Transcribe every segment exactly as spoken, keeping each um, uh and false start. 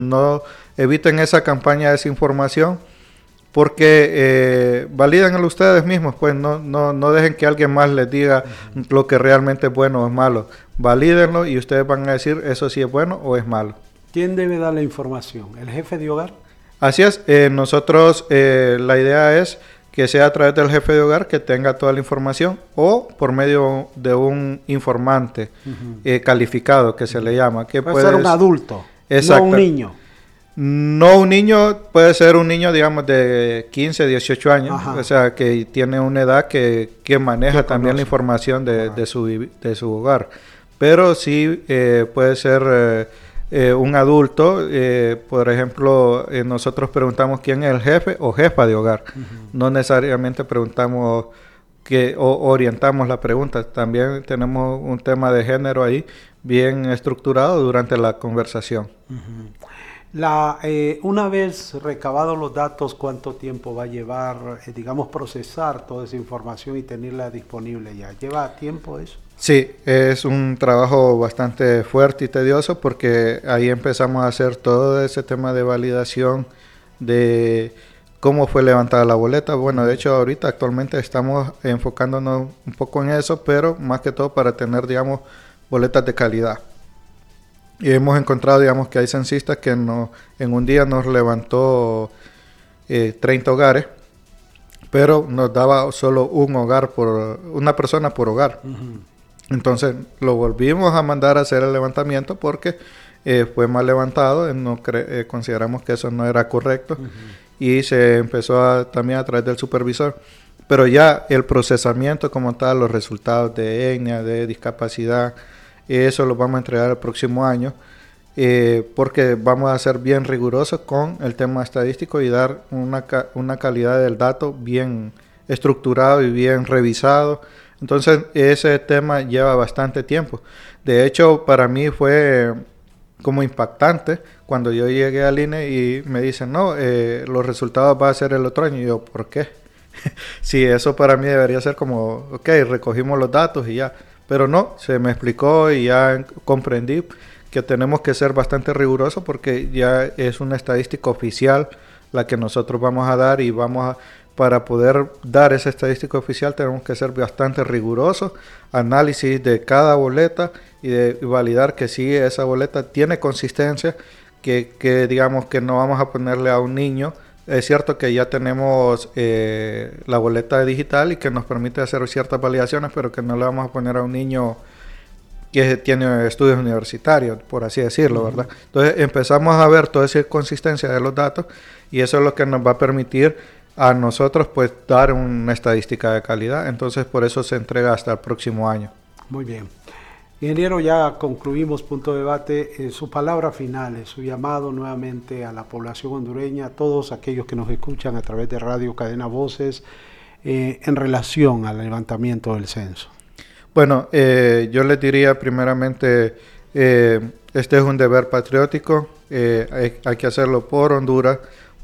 no eviten esa campaña de desinformación, porque eh, valídenlo ustedes mismos, pues no, no, no dejen que alguien más les diga uh-huh. lo que realmente es bueno o es malo. Valídenlo y ustedes van a decir eso sí es bueno o es malo. ¿Quién debe dar la información? ¿El jefe de hogar? Así es, eh, nosotros eh, la idea es que sea a través del jefe de hogar que tenga toda la información o por medio de un informante uh-huh. eh, calificado que uh-huh. se le llama. Que puede, puede ser un adulto, exacto, no un niño. No un niño, puede ser un niño, digamos, de quince, dieciocho años, ajá. o sea, que tiene una edad que, que maneja también la información de, de, su, de su hogar. Pero sí eh, puede ser eh, eh, un adulto, eh, por ejemplo, eh, nosotros preguntamos quién es el jefe o jefa de hogar. Uh-huh. No necesariamente preguntamos que, o orientamos la pregunta. También tenemos un tema de género ahí bien estructurado durante la conversación. Uh-huh. La, eh, una vez recabados los datos, ¿cuánto tiempo va a llevar, eh, digamos, procesar toda esa información y tenerla disponible ya? ¿Lleva tiempo eso? Sí, es un trabajo bastante fuerte y tedioso porque ahí empezamos a hacer todo ese tema de validación de cómo fue levantada la boleta. Bueno, de hecho, ahorita actualmente estamos enfocándonos un poco en eso, pero más que todo para tener, digamos, boletas de calidad. Y hemos encontrado, digamos, que hay censistas que no, en un día nos levantó eh, treinta hogares, pero nos daba solo un hogar por una persona por hogar. Uh-huh. Entonces lo volvimos a mandar a hacer el levantamiento porque eh, fue mal levantado, no cre- eh, consideramos que eso no era correcto uh-huh. y se empezó a, también a través del supervisor. Pero ya el procesamiento como tal, los resultados de etnia, de discapacidad, eso lo vamos a entregar el próximo año eh, porque vamos a ser bien rigurosos con el tema estadístico y dar una, ca- una calidad del dato bien estructurado y bien revisado. Entonces ese tema lleva bastante tiempo. De hecho, para mí fue como impactante cuando yo llegué al I N E y me dicen, no, eh, los resultados van a ser el otro año. Y yo, ¿por qué? Sí, eso para mí debería ser como, ok, recogimos los datos y ya. Pero no, se me explicó y ya comprendí que tenemos que ser bastante rigurosos porque ya es una estadística oficial la que nosotros vamos a dar y vamos a, para poder dar esa estadística oficial tenemos que ser bastante rigurosos, análisis de cada boleta y de y validar que sí esa boleta tiene consistencia, que, que digamos que no vamos a ponerle a un niño. Es cierto que ya tenemos eh, la boleta digital y que nos permite hacer ciertas validaciones, pero que no le vamos a poner a un niño que tiene estudios universitarios, por así decirlo, uh-huh. ¿verdad? Entonces empezamos a ver toda esa consistencia de los datos y eso es lo que nos va a permitir a nosotros pues dar una estadística de calidad. Entonces por eso se entrega hasta el próximo año. Muy bien. Ingeniero, ya concluimos punto de debate. Eh, sus palabras finales, su llamado nuevamente a la población hondureña, a todos aquellos que nos escuchan a través de Radio Cadena Voces, eh, en relación al levantamiento del censo. Bueno, eh, yo les diría primeramente, eh, este es un deber patriótico, eh, hay, hay que hacerlo por Honduras,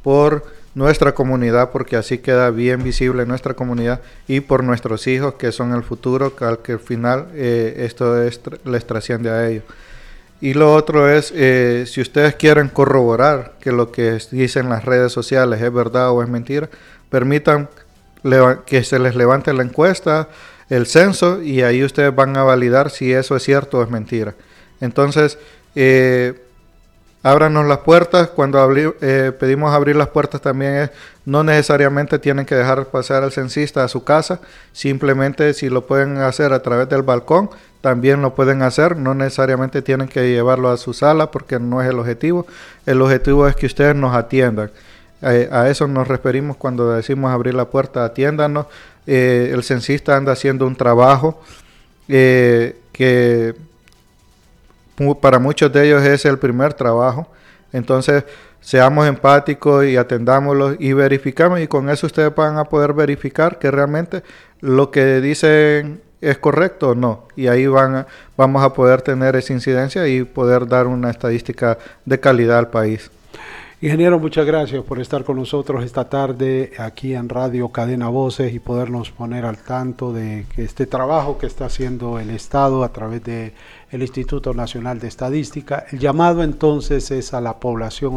por nuestra comunidad, porque así queda bien visible nuestra comunidad y por nuestros hijos que son el futuro, que al que al final eh, esto es, les trasciende a ellos. Y lo otro es, eh, si ustedes quieren corroborar que lo que dicen las redes sociales es verdad o es mentira, permitan leva- que se les levante la encuesta, el censo, y ahí ustedes van a validar si eso es cierto o es mentira. Entonces, eh, ábranos las puertas. Cuando abri- eh, pedimos abrir las puertas también es, no necesariamente tienen que dejar pasar al censista a su casa, simplemente si lo pueden hacer a través del balcón, también lo pueden hacer, no necesariamente tienen que llevarlo a su sala porque no es el objetivo, el objetivo es que ustedes nos atiendan. Eh, a eso nos referimos cuando decimos abrir la puerta, atiéndanos. Eh, el censista anda haciendo un trabajo eh, que para muchos de ellos es el primer trabajo, entonces seamos empáticos y atendámoslos y verificamos, y con eso ustedes van a poder verificar que realmente lo que dicen es correcto o no, y ahí van a, vamos a poder tener esa incidencia y poder dar una estadística de calidad al país. Ingeniero, muchas gracias por estar con nosotros esta tarde aquí en Radio Cadena Voces y podernos poner al tanto de que este trabajo que está haciendo el Estado a través del Instituto Nacional de Estadística. El llamado entonces es a la población